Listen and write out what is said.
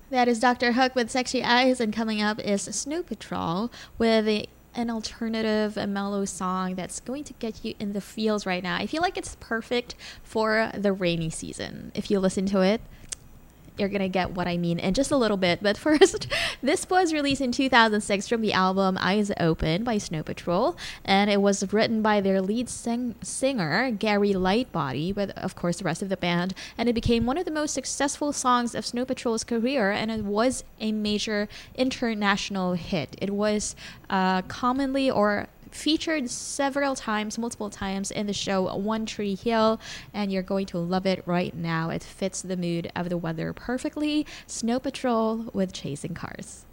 That is Dr. Hook with Sexy Eyes, and coming up is Snow Patrol with an alternative, a mellow song that's going to get you in the feels right now. I feel like it's perfect for the rainy season. If you listen to it, you're gonna get what I mean in just a little bit. But first, this was released in 2006 from the album Eyes Open by Snow Patrol, and it was written by their lead singer Gary Lightbody, with of course the rest of the band, and it became one of the most successful songs of Snow Patrol's career, and it was a major international hit. It was commonly or featured several times, multiple times in the show One Tree Hill, and you're going to love it right now. It fits the mood of the weather perfectly. Snow Patrol with Chasing Cars.